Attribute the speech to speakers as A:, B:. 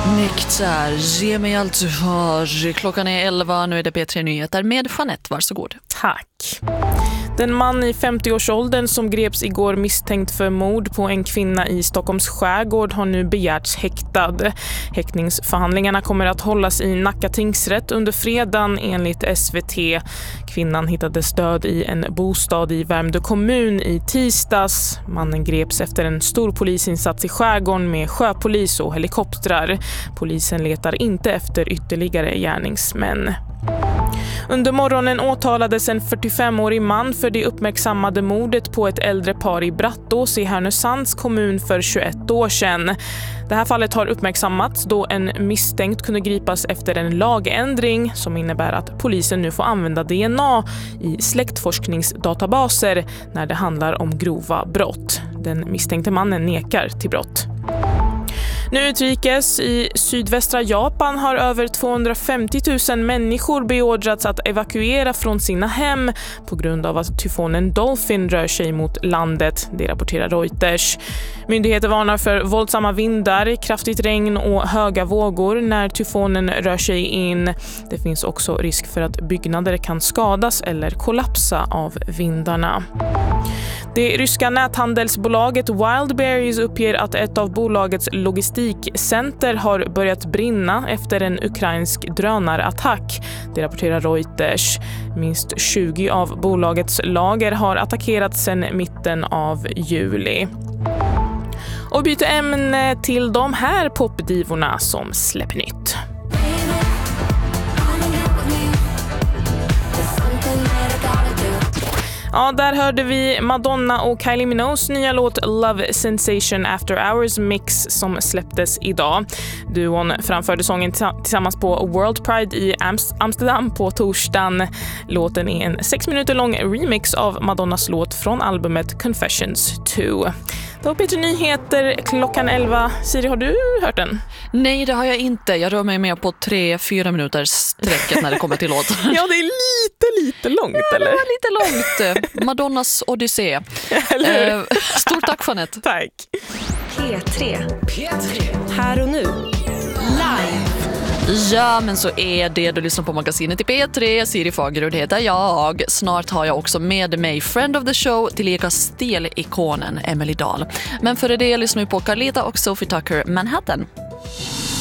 A: Nykter, ge mig allt du har. Klockan är 11, nu är det P3 Nyheter med Jeanette, varsågod.
B: Tack. Den man i 50-årsåldern som greps igår misstänkt för mord på en kvinna i Stockholms skärgård har nu begärts häktad. Häktningsförhandlingarna kommer att hållas i Nacka tingsrätt under fredagen enligt SVT. Kvinnan hittades död i en bostad i Värmdö kommun i tisdags. Mannen greps efter en stor polisinsats i skärgården med sjöpolis och helikoptrar. Polisen letar inte efter ytterligare gärningsmän. Under morgonen åtalades en 45-årig man för det uppmärksammade mordet på ett äldre par i Brattås i Härnösands kommun för 21 år sedan. Det här fallet har uppmärksammats då en misstänkt kunde gripas efter en lagändring som innebär att polisen nu får använda DNA i släktforskningsdatabaser när det handlar om grova brott. Den misstänkte mannen nekar till brott. Nu utrikes i sydvästra Japan har över 250 000 människor beordrats att evakuera från sina hem på grund av att tyfonen Dolphin rör sig mot landet, det rapporterar Reuters. Myndigheter varnar för våldsamma vindar, kraftigt regn och höga vågor när tyfonen rör sig in. Det finns också risk för att byggnader kan skadas eller kollapsa av vindarna. Det ryska näthandelsbolaget Wildberries uppger att ett av bolagets logistikcenter har börjat brinna efter en ukrainsk drönarattack. Det rapporterar Reuters. Minst 20 av bolagets lager har attackerats sedan mitten av juli. Och byter ämne till de här popdivorna som släpper nytt. Ja, där hörde vi Madonna och Kylie Minogues nya låt Love Sensation After Hours Mix som släpptes idag. Duon framförde sången tillsammans på World Pride i Amsterdam på torsdagen. Låten är en 6 minuter lång remix av Madonnas låt från albumet Confessions 2. Det var P3 Nyheter klockan 11. Siri, har du hört den?
A: Nej, det har jag inte. Jag rör mig med på 3-4 minuters sträcket när det kommer till låt.
B: Ja, det är lite långt,
A: ja,
B: eller?
A: Det var lite långt. Madonnas Odyssé. Stort tack, Jeanette.
B: Tack.
C: P3. Här och nu. Live.
A: Ja, men så är det. Du lyssnar på magasinet i P3. Siri Fagerud heter jag. Snart har jag också med mig friend of the show, tillika stilikonen Emily Dahl. Men före det lyssnar vi på Carlita och Sophie Tucker, Manhattan.